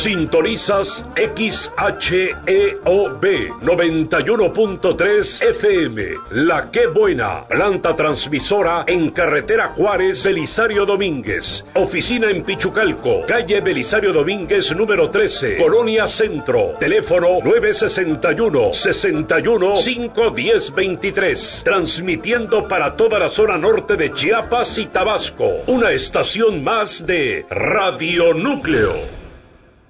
Sintonizas XHEOB 91.3 FM. La Qué Buena, planta transmisora en carretera Juárez, Belisario Domínguez. Oficina en Pichucalco, calle Belisario Domínguez número 13, Colonia Centro. Teléfono 961-61-510-23. Transmitiendo para toda la zona norte de Chiapas y Tabasco. Una estación más de Radio Núcleo.